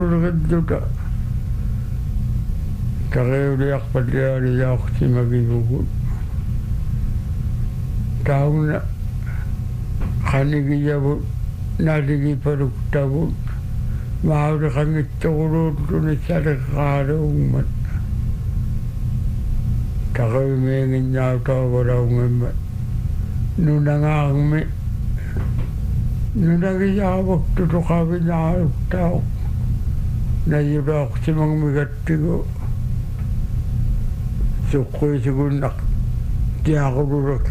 Urgadduta kareuliaqpalliaali yaaqtimagivugut tauna qanigiyavut naaligipaluktavut maauliqangittuquluutluni saliqqaaluummat taqavimeeginnautaavalaungammat nunangaarmi nunagiyaavaktutuqavinaaluktao najulaaqtimagmigattigu suqquisugunnaq tiaqululak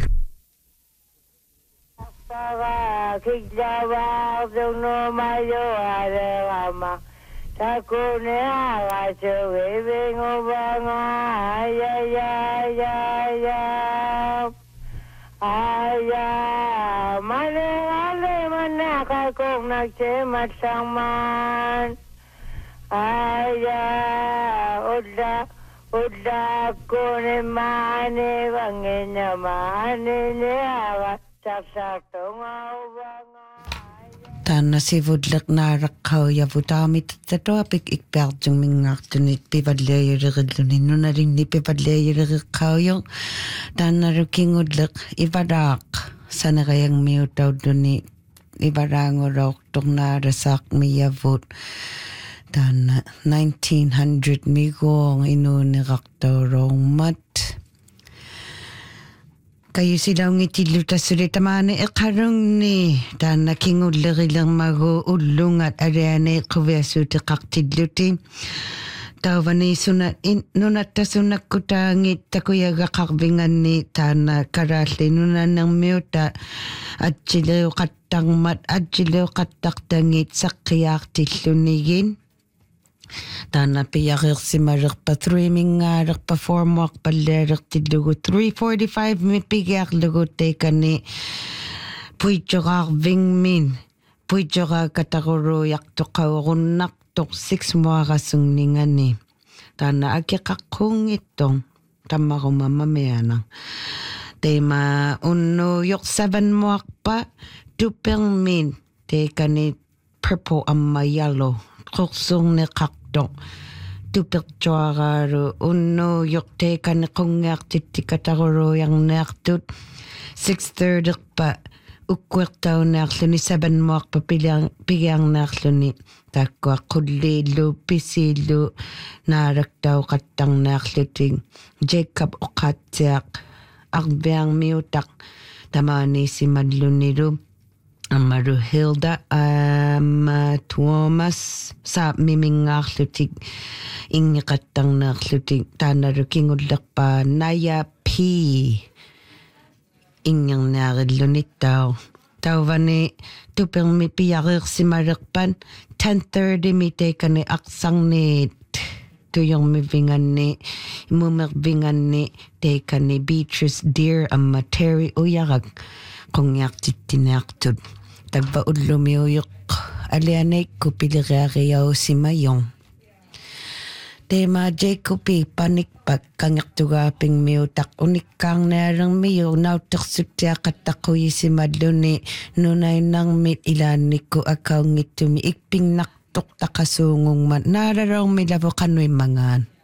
Kiklawaarduno mayo alerama takune agacho bebengobanga aya mane ale manaka kong nagsematsaman aya udla kone mane bangena mane ne aga Tanna sivudlek naarakkaw yavutaamit tatoapik ikpiartung mingaartunit pivadleeyiririlluni nunalinni pivadleeyiririkkauyong taannarukingudlek ivadaaq sanaqayang miutaudluni ivaraangurauqtornaarasaaq miyavut taanna 1900 miguong inuuniqartauroongmat kayu silaungitilu tassulitamane iqarungni taanna kingullerillermagu ullungat ariane quviassuutiqartilluti taavani sunat nunattasunnakkutaangit takuyagaqarvinganni taanna karaalli nunannermiuta atsileuqattartangit saqqiaartillunigin taanna piyarirsimalerpa 3 mingaalerpa formuarpallialertillugu 3:45 mipigiarlugu teikani puitjoraarvingmin puitjoraakataruruiartoqaurunnartoq 6 muarasungningani taanna akiqaqqungitton tammarumamamiana teima unnu 7 muarpa tupermin teikani purple amma yellow qorsurneqarto tupertuaraalu unnu yorteekani qungiartittikataruruiarniartut 6:30 ukkuertaunearluni 7 muarpa pigiarnearluni taakkua qulliillu pisiillu naalaktauqattarnearluting Jacob oqaatsiaq arviarmiutaq tamaanisimallunilu Amaru Hilda Thomas sa mimingaarlutik ingiqattarneerlutik taanarukingullerpa Naya P ingernaarillunittau tauvani tupermi piareersimalerpan 10:30 miteekani aqsarniit tuyormivinganni imumervinganni teekani Beatrice Deer amma Terry uyarak qungiartittiniartut tagba ullumiuyuq alianeikku piliriariausimayong tema Jacobi panikpak kangertugaaping miutaq unikkaarnialermiu nauttersuttiaqattaquyisimaluni nunainarmit ilaannikku akaungittumi ikpingnartoq taqasuungungmat naalarormi lavoqanuimmangaan